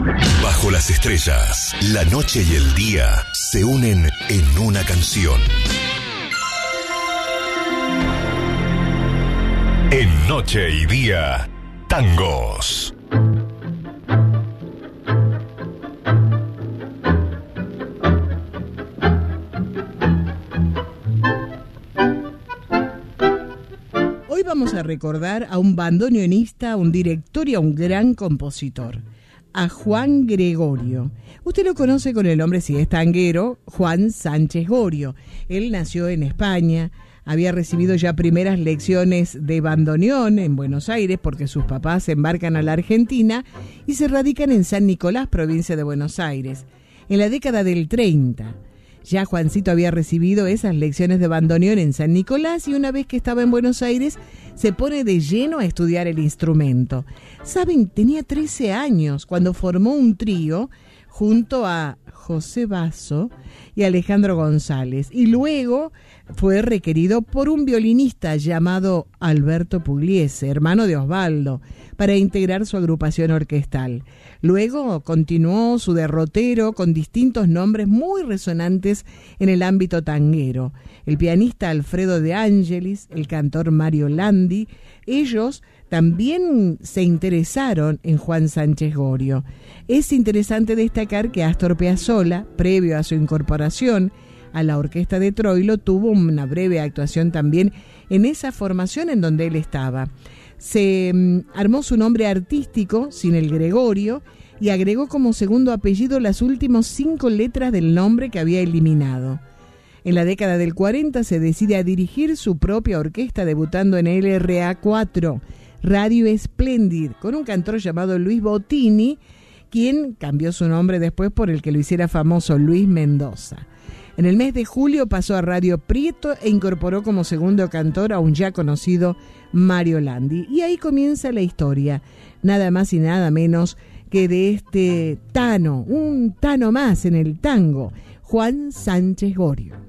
Bajo las estrellas, la noche y el día se unen en una canción. En Noche y Día, tangos. Hoy vamos a recordar a un bandoneonista, a un director y a un gran compositor, a Juan Gregorio. Usted lo conoce con el nombre, si es tanguero, Juan Sánchez Gorio. Él nació en España, había recibido ya primeras lecciones de bandoneón en Buenos Aires porque sus papás se embarcan a la Argentina y se radican en San Nicolás, provincia de Buenos Aires, en la década del 30. Ya Juancito había recibido esas lecciones de bandoneón en San Nicolás y una vez que estaba en Buenos Aires se pone de lleno a estudiar el instrumento. Saben, tenía 13 años cuando formó un trío junto a José Basso y Alejandro González y luego fue requerido por un violinista llamado Alberto Pugliese, hermano de Osvaldo, para integrar su agrupación orquestal. Luego continuó su derrotero con distintos nombres muy resonantes en el ámbito tanguero. El pianista Alfredo De Angelis, el cantor Mario Landi, ellos también se interesaron en Juan Sánchez Gorio. Es interesante destacar que Astor Piazzolla, previo a su incorporación a la orquesta de Troilo, tuvo una breve actuación también en esa formación en donde él estaba. Se armó su nombre artístico sin el Gregorio y agregó como segundo apellido las últimas 5 letras del nombre que había eliminado. En la década del 40 se decide a dirigir su propia orquesta, debutando en LRA 4, Radio Splendid, con un cantor llamado Luis Bottini, quien cambió su nombre después por el que lo hiciera famoso, Luis Mendoza. En el mes de julio pasó a Radio Prieto e incorporó como segundo cantor a un ya conocido Mario Landi. Y ahí comienza la historia, nada más y nada menos que de este Tano, un Tano más en el tango, Juan Sánchez Gorio.